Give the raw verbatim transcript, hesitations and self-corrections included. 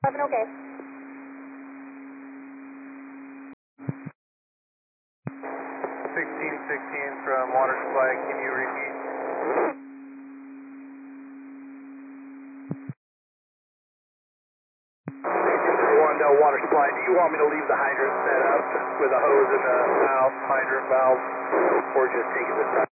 eleven, okay. sixteen sixteen from water supply, can you repeat? One, no water supply. Do you want me to leave the hydrant set up with a hose in the mouth, hydrant valve, or just take it this time?